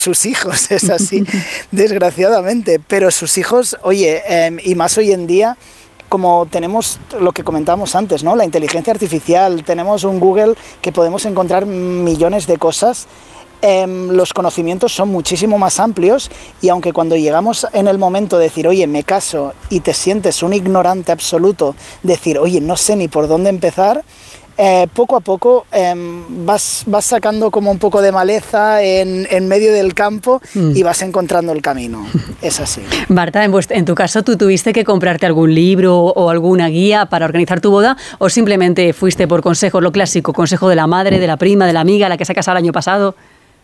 sus hijos, es así, desgraciadamente, pero sus hijos, oye, y más hoy en día, como tenemos lo que comentábamos antes, ¿no? La inteligencia artificial, tenemos un Google que podemos encontrar millones de cosas, los conocimientos son muchísimo más amplios y aunque cuando llegamos en el momento de decir, oye, me caso y te sientes un ignorante absoluto, decir, oye, no sé ni por dónde empezar, poco a poco vas sacando como un poco de maleza en medio del campo y vas encontrando el camino. Es así. Marta, en tu caso, ¿tú tuviste que comprarte algún libro o alguna guía para organizar tu boda o simplemente fuiste por consejos, lo clásico, consejo de la madre, de la prima, de la amiga, la que se ha casado el año pasado?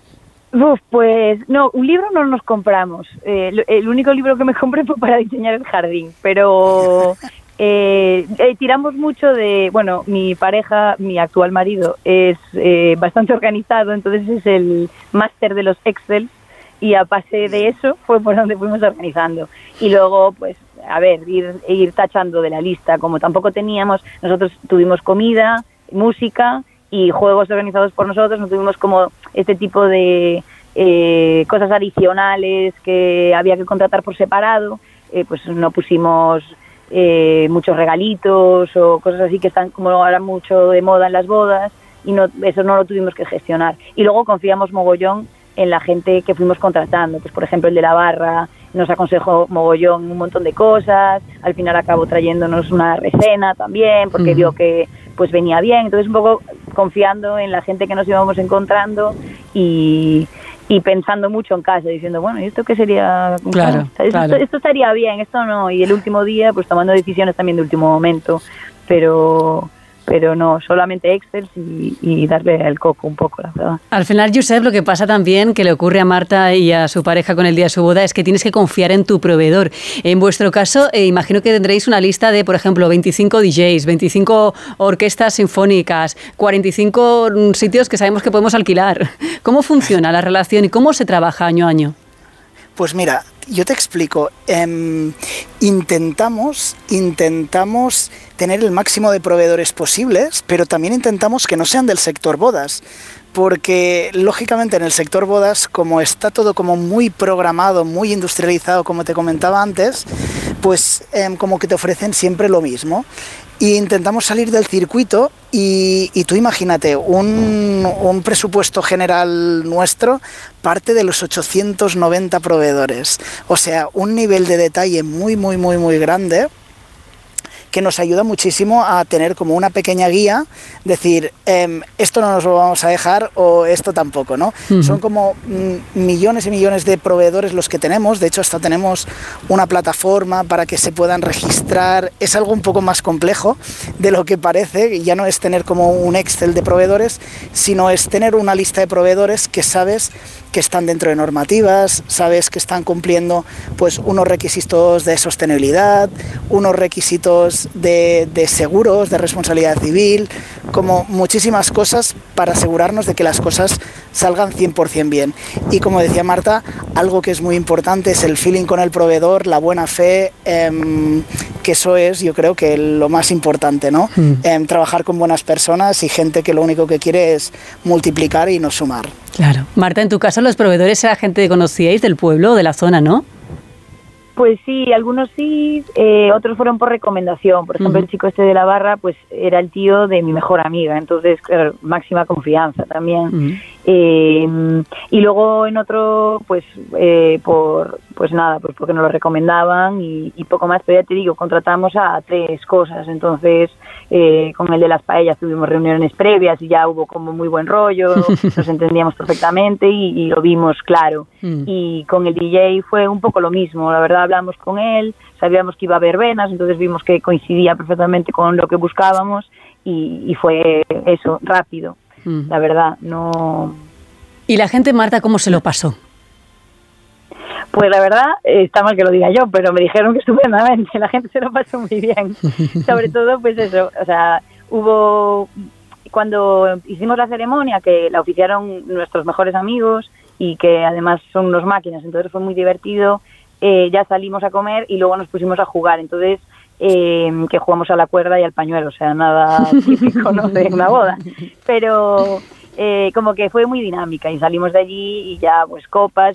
Pues no, un libro no nos compramos. El único libro que me compré fue para diseñar el jardín, pero... tiramos mucho de, bueno, mi pareja, mi actual marido es bastante organizado, entonces es el máster de los Excel y a base de eso fue por donde fuimos organizando y luego pues a ver, ir tachando de la lista, como tampoco teníamos, nosotros tuvimos comida, música y juegos organizados por nosotros, no tuvimos como este tipo de cosas adicionales que había que contratar por separado, pues no pusimos muchos regalitos o cosas así que están como ahora mucho de moda en las bodas y no, eso no lo tuvimos que gestionar y luego confiamos mogollón en la gente que fuimos contratando, pues por ejemplo el de la barra nos aconsejó mogollón un montón de cosas, al final acabó trayéndonos una recena también porque vio que pues venía bien, entonces un poco confiando en la gente que nos íbamos encontrando y pensando mucho en casa, diciendo, bueno, ¿y esto qué sería? Claro, claro. Esto estaría bien, esto no. Y el último día, pues tomando decisiones también de último momento, pero no, solamente Excel y darle el coco un poco, la verdad. Al final, Josep, lo que pasa también, que le ocurre a Marta y a su pareja con el día de su boda, es que tienes que confiar en tu proveedor. En vuestro caso, imagino que tendréis una lista de, por ejemplo, 25 DJs, 25 orquestas sinfónicas, 45 sitios que sabemos que podemos alquilar. ¿Cómo funciona la relación y cómo se trabaja año a año? Pues mira, yo te explico. Intentamos tener el máximo de proveedores posibles, pero también intentamos que no sean del sector bodas, porque lógicamente en el sector bodas, como está todo como muy programado, muy industrializado, como te comentaba antes, pues como que te ofrecen siempre lo mismo. Y intentamos salir del circuito y tú imagínate, un presupuesto general nuestro parte de los 890 proveedores. O sea, un nivel de detalle muy grande que nos ayuda muchísimo a tener como una pequeña guía, decir, esto no nos lo vamos a dejar o esto tampoco, ¿no? Son como millones y millones de proveedores los que tenemos, de hecho hasta tenemos una plataforma para que se puedan registrar, es algo un poco más complejo de lo que parece, ya no es tener como un Excel de proveedores, sino es tener una lista de proveedores que sabes que están dentro de normativas, sabes que están cumpliendo pues unos requisitos de sostenibilidad, unos requisitos de seguros, de responsabilidad civil, como muchísimas cosas para asegurarnos de que las cosas salgan 100% bien. Y como decía Marta, algo que es muy importante es el feeling con el proveedor, la buena fe, que eso es, yo creo que lo más importante, ¿no? Trabajar con buenas personas y gente que lo único que quiere es multiplicar y no sumar. Claro. Marta, en tu caso los proveedores era gente que conocíais del pueblo o de la zona, ¿no? Pues sí, algunos sí, otros fueron por recomendación. Por ejemplo, el chico este de la barra, pues era el tío de mi mejor amiga, entonces, claro, máxima confianza también. Y luego en otro, pues porque nos lo recomendaban y poco más, pero ya te digo, contratamos a 3 cosas, entonces con el de las paellas tuvimos reuniones previas y ya hubo como muy buen rollo, nos entendíamos perfectamente y lo vimos claro. Y con el DJ fue un poco lo mismo, la verdad hablamos con él, sabíamos que iba a haber venas, entonces vimos que coincidía perfectamente con lo que buscábamos y fue eso, rápido. La verdad, no... ¿Y la gente, Marta, cómo se lo pasó? Pues la verdad, está mal que lo diga yo, pero me dijeron que estupendamente, la gente se lo pasó muy bien. Sobre todo, pues eso, o sea, cuando hicimos la ceremonia, que la oficiaron nuestros mejores amigos y que además son unos máquinas, entonces fue muy divertido, ya salimos a comer y luego nos pusimos a jugar, entonces... que jugamos a la cuerda y al pañuelo, o sea, nada típico, ¿no?, de una boda, pero como que fue muy dinámica y salimos de allí y ya pues copas